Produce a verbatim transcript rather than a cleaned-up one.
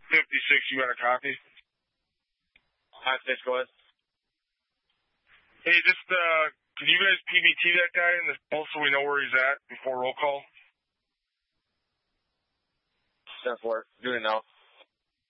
fifty-six, you got a copy? Five six, go ahead. Hey, just, uh, can you guys P B T that guy in the pulse so we know where he's at before roll call? ten four, doing it now.